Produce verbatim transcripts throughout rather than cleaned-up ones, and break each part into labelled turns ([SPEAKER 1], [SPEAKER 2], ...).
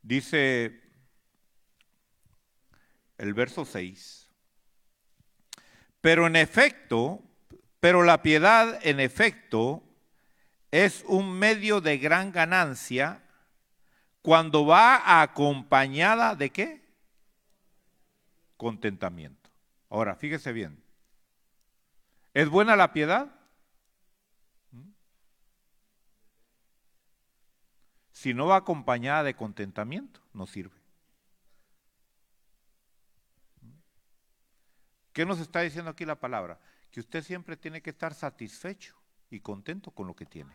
[SPEAKER 1] Dice el verso seis. Pero en efecto, pero la piedad en efecto es un medio de gran ganancia cuando va acompañada de ¿qué? Contentamiento. Ahora, fíjese bien. ¿Es buena la piedad? Si no va acompañada de contentamiento, no sirve. ¿Qué nos está diciendo aquí la palabra? Que usted siempre tiene que estar satisfecho y contento con lo que tiene.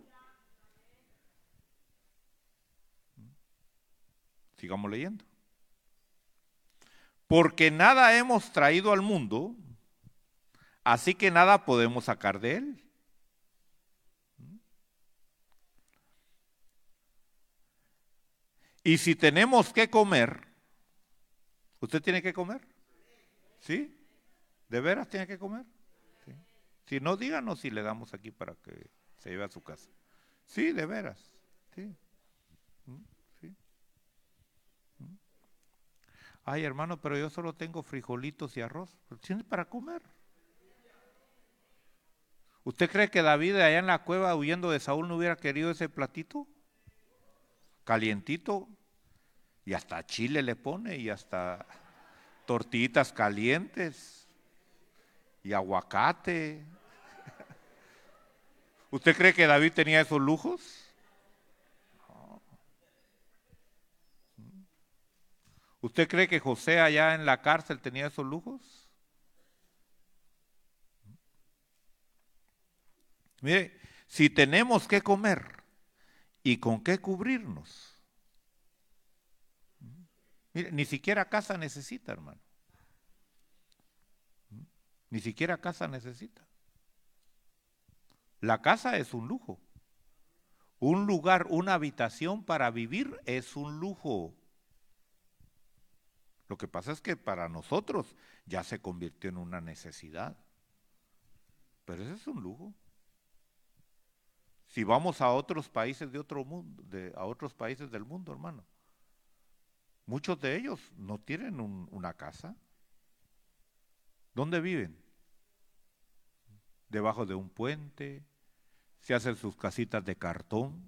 [SPEAKER 1] Sigamos leyendo. Porque nada hemos traído al mundo, así que nada podemos sacar de él. Y si tenemos que comer, ¿usted tiene que comer? ¿Sí? ¿De veras tiene que comer? ¿Sí? Si no, díganos si le damos aquí para que se lleve a su casa. Sí, de veras. Sí. ¿Sí? Ay, hermano, pero yo solo tengo frijolitos y arroz. ¿Tiene para comer? ¿Usted cree que David allá en la cueva huyendo de Saúl no hubiera querido ese platito? Calientito. Y hasta chile le pone y hasta tortillitas calientes y aguacate. ¿Usted cree que David tenía esos lujos? No. ¿Usted cree que José allá en la cárcel tenía esos lujos? Mire, si tenemos que comer y con qué cubrirnos, mire, ni siquiera casa necesita, hermano. Ni siquiera casa necesita. La casa es un lujo. Un lugar, una habitación para vivir es un lujo. Lo que pasa es que para nosotros ya se convirtió en una necesidad. Pero ese es un lujo. Si vamos a otros países de otro mundo, de, a otros países del mundo, hermano, muchos de ellos no tienen un, una casa. ¿Dónde viven? Debajo de un puente, se hacen sus casitas de cartón.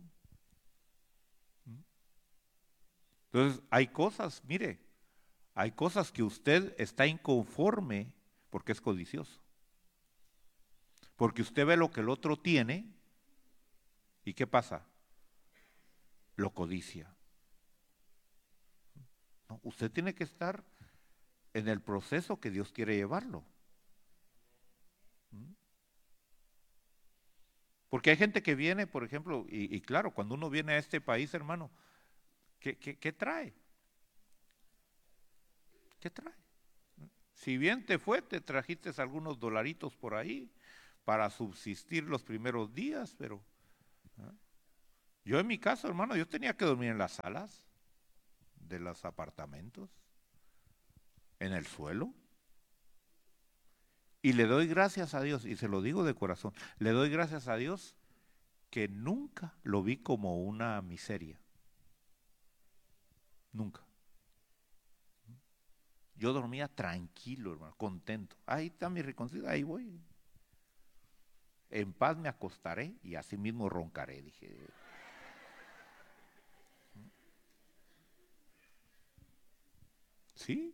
[SPEAKER 1] Entonces, hay cosas, mire, hay cosas que usted está inconforme porque es codicioso. Porque usted ve lo que el otro tiene y ¿qué pasa? Lo codicia. No, usted tiene que estar en el proceso que Dios quiere llevarlo. Porque hay gente que viene, por ejemplo, y, y claro, cuando uno viene a este país, hermano, ¿qué, qué, qué trae? ¿Qué trae? Si bien te fue, te trajiste algunos dolaritos por ahí para subsistir los primeros días, pero ¿eh? Yo en mi caso, hermano, yo tenía que dormir en las salas de los apartamentos, en el suelo. Y le doy gracias a Dios, y se lo digo de corazón, le doy gracias a Dios que nunca lo vi como una miseria. Nunca. Yo dormía tranquilo, hermano, contento. Ahí está mi reconciliación, ahí voy. En paz me acostaré y así mismo roncaré, dije. Sí.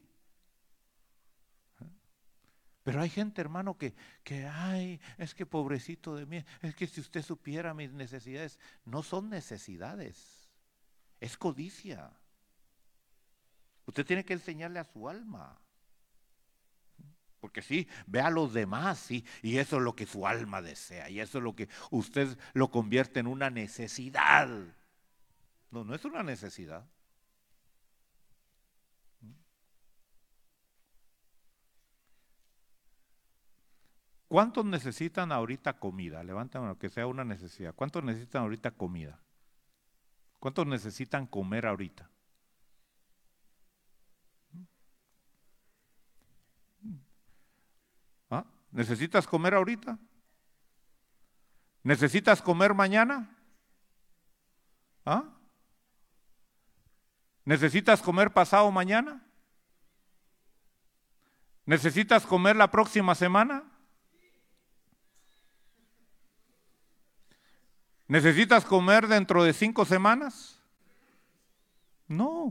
[SPEAKER 1] Pero hay gente, hermano, que, que, ay, es que pobrecito de mí, es que si usted supiera mis necesidades, no son necesidades, es codicia. Usted tiene que enseñarle a su alma. Porque sí, ve a los demás, sí, y eso es lo que su alma desea, y eso es lo que usted lo convierte en una necesidad. No, no es una necesidad. ¿Cuántos necesitan ahorita comida? Levanten que sea una necesidad. ¿Cuántos necesitan ahorita comida? ¿Cuántos necesitan comer ahorita? ¿Ah? ¿Necesitas comer ahorita? ¿Necesitas comer mañana? ¿Ah? ¿Necesitas comer pasado mañana? ¿Necesitas comer la próxima semana? ¿Necesitas comer dentro de cinco semanas? No.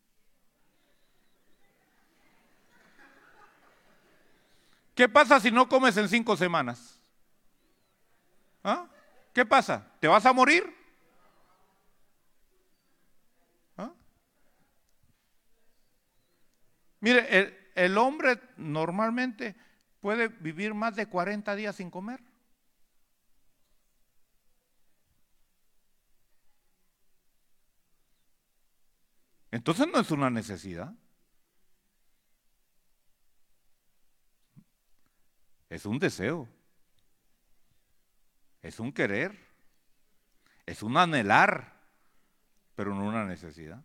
[SPEAKER 1] ¿Qué pasa si no comes en cinco semanas? ¿Ah? ¿Qué pasa? ¿Te vas a morir? ¿Ah? Mire, el, el hombre normalmente puede vivir más de cuarenta días sin comer. Entonces no es una necesidad. Es un deseo. Es un querer. Es un anhelar, pero no una necesidad.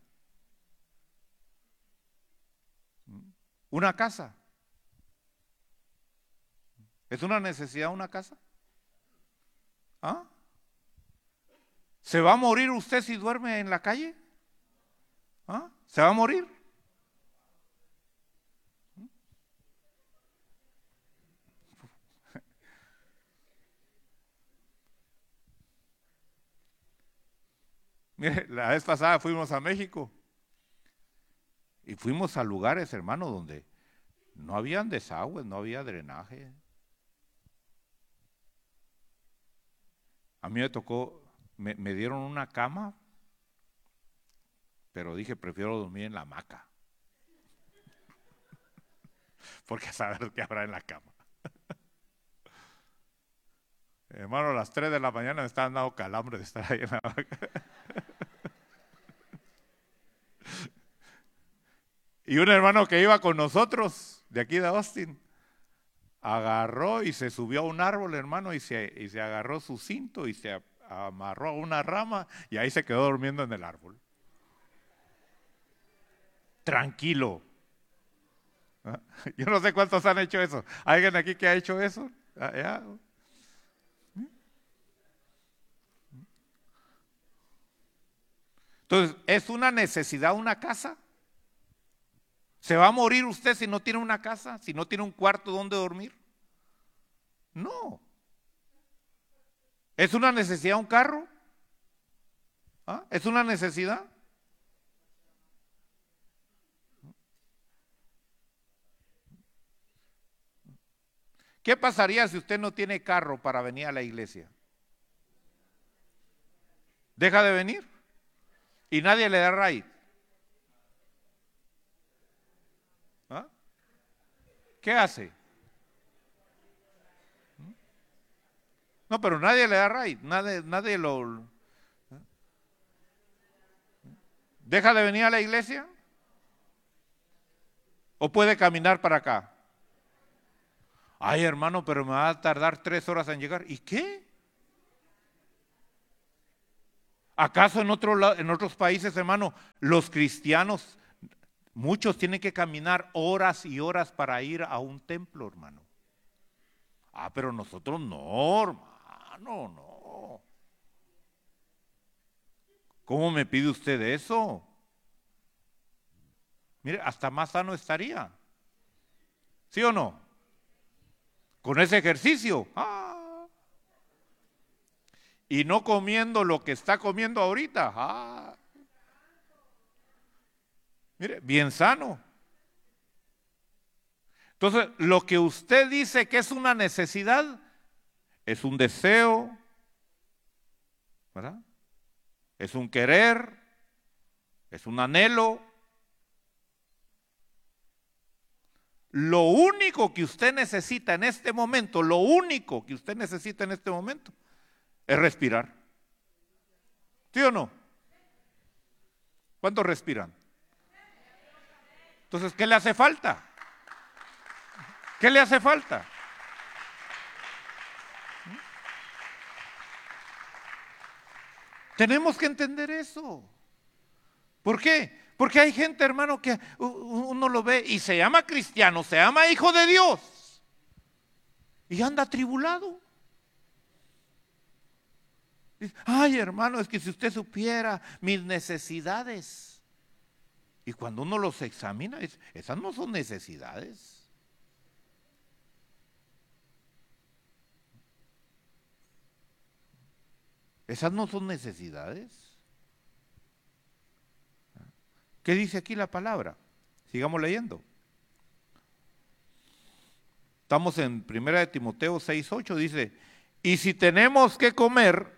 [SPEAKER 1] Una casa. ¿Es una necesidad una casa? ¿Ah? ¿Se va a morir usted si duerme en la calle? ¿Ah? ¿Se va a morir? Mire, la vez pasada fuimos a México y fuimos a lugares, hermano, donde no habían desagües, no había drenaje. A mí me tocó, me, me dieron una cama, pero dije, prefiero dormir en la hamaca, porque a saber qué habrá en la cama. Hermano, a las tres de la mañana me estaban dando calambre de estar ahí en la hamaca. Y un hermano que iba con nosotros, de aquí de Austin, agarró y se subió a un árbol, hermano, y se, y se agarró su cinto y se amarró a una rama y ahí se quedó durmiendo en el árbol. Tranquilo. Yo no sé cuántos han hecho eso. ¿Alguien aquí que ha hecho eso? ¿Ya? Entonces, ¿es una necesidad una casa? ¿Se va a morir usted si no tiene una casa? ¿Si no tiene un cuarto donde dormir? No. ¿Es una necesidad un carro? ¿Ah? ¿Es una necesidad? ¿Qué pasaría si usted no tiene carro para venir a la iglesia? ¿Deja de venir? ¿Y nadie le da ride? ¿Ah? ¿Qué hace? No, pero nadie le da ride, nadie, nadie lo... ¿Deja de venir a la iglesia? ¿O puede caminar para acá? Ay, hermano, pero me va a tardar tres horas en llegar. ¿Y qué? ¿Acaso en, otro, en otros países, hermano, los cristianos, muchos tienen que caminar horas y horas para ir a un templo, hermano? Ah, pero nosotros no, hermano, no. ¿Cómo me pide usted eso? Mire, hasta más sano estaría. ¿Sí o no? Con ese ejercicio. Ah. Y no comiendo lo que está comiendo ahorita. Ah. Mire, bien sano. Entonces, lo que usted dice que es una necesidad, es un deseo, ¿verdad? Es un querer, es un anhelo. Lo único que usted necesita en este momento, lo único que usted necesita en este momento es respirar. ¿Sí o no? ¿Cuántos respiran? Entonces, ¿qué le hace falta? ¿Qué le hace falta? Tenemos que entender eso. ¿Por qué? Porque hay gente, hermano, que uno lo ve y se llama cristiano, se llama hijo de Dios y anda atribulado. Ay, hermano, es que si usted supiera mis necesidades. Y cuando uno los examina, es, esas no son necesidades. Esas no son necesidades. ¿Qué dice aquí la palabra? Sigamos leyendo. Estamos en primera de Timoteo seis, ocho, dice, y si tenemos que comer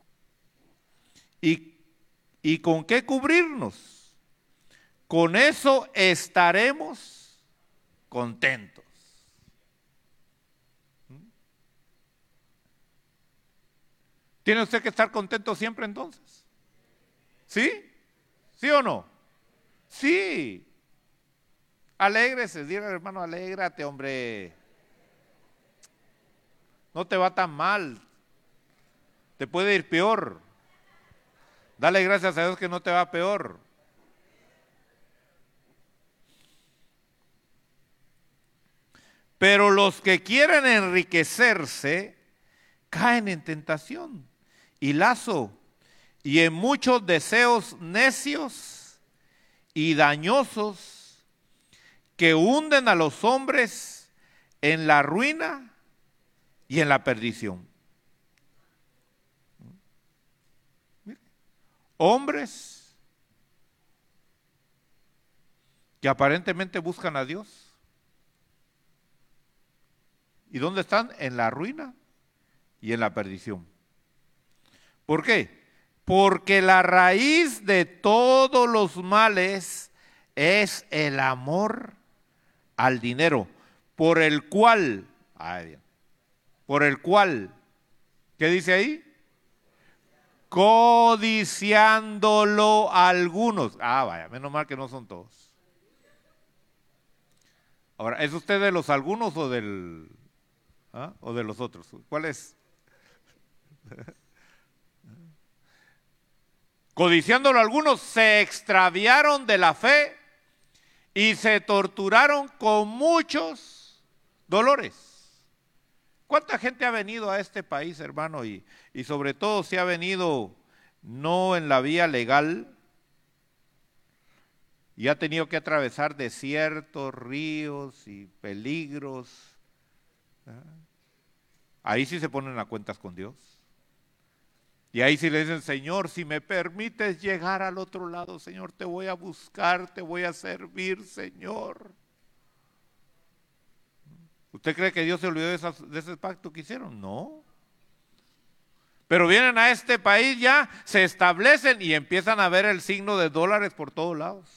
[SPEAKER 1] y, y con qué cubrirnos, con eso estaremos contentos. ¿Tiene usted que estar contento siempre entonces? ¿Sí? ¿Sí o no? Sí. Alégrese, diga hermano, alégrate, hombre. No te va tan mal. Te puede ir peor. Dale gracias a Dios que no te va peor. Pero los que quieren enriquecerse caen en tentación y lazo y en muchos deseos necios y dañosos que hunden a los hombres en la ruina y en la perdición. Hombres que aparentemente buscan a Dios. ¿Y dónde están? En la ruina y en la perdición. ¿Por qué? Porque la raíz de todos los males es el amor al dinero, por el cual, ay Dios, por el cual, ¿qué dice ahí? Codiciándolo algunos. Ah, vaya, menos mal que no son todos. Ahora, ¿es usted de los algunos o del, ¿ah? o de los otros? ¿Cuál es? Codiciándolo algunos, se extraviaron de la fe y se torturaron con muchos dolores. ¿Cuánta gente ha venido a este país, hermano? Y, y sobre todo si ha venido no en la vía legal y ha tenido que atravesar desiertos, ríos y peligros. ¿Ah? Ahí sí se ponen a cuentas con Dios. Y ahí sí le dicen, Señor, si me permites llegar al otro lado, Señor, te voy a buscar, te voy a servir, Señor. ¿Usted cree que Dios se olvidó de, esas, de ese pacto que hicieron? No. Pero vienen a este país ya, se establecen y empiezan a ver el signo de dólares por todos lados.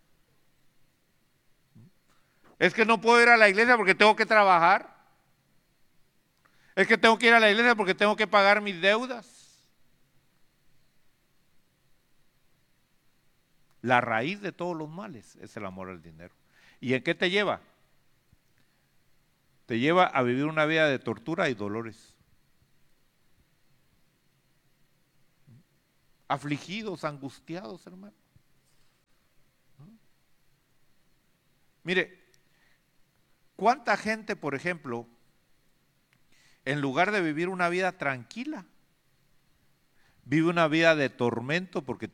[SPEAKER 1] Es que no puedo ir a la iglesia porque tengo que trabajar. Es que tengo que ir a la iglesia porque tengo que pagar mis deudas. La raíz de todos los males es el amor al dinero. ¿Y en qué te lleva? Te lleva a vivir una vida de tortura y dolores. Afligidos, angustiados, hermano. Mire, ¿cuánta gente, por ejemplo, en lugar de vivir una vida tranquila, vive una vida de tormento porque